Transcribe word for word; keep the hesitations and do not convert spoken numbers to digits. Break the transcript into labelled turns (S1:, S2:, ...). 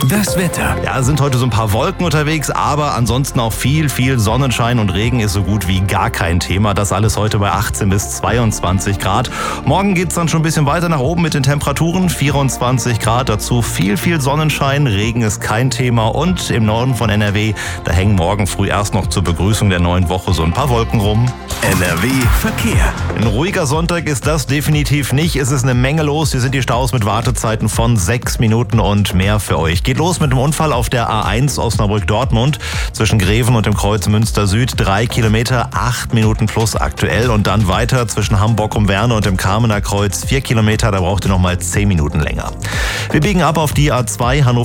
S1: Das Wetter.
S2: Ja, es sind heute so ein paar Wolken unterwegs, aber ansonsten auch viel, viel Sonnenschein und Regen ist so gut wie gar kein Thema. Das alles heute bei achtzehn bis zweiundzwanzig Grad. Morgen geht's dann schon ein bisschen weiter nach oben mit den Temperaturen. vierundzwanzig Grad, dazu viel, viel Sonnenschein. Regen ist kein Thema. Und im Norden von N R W, da hängen morgen früh erst noch zur Begrüßung der neuen Woche so ein paar Wolken rum.
S1: N R W Verkehr.
S2: Ein ruhiger Sonntag ist das definitiv nicht. Es ist eine Menge los. Hier sind die Staus mit Wartezeiten von sechs Minuten und mehr für euch. Geht los mit dem Unfall auf der A eins Osnabrück-Dortmund zwischen Greven und dem Kreuz Münster Süd. Drei Kilometer, acht Minuten plus aktuell. Und dann weiter zwischen Hamburg-um-Werne und dem Kamener Kreuz. Vier Kilometer, da braucht ihr noch mal zehn Minuten länger. Wir biegen ab auf die A zwei Hannover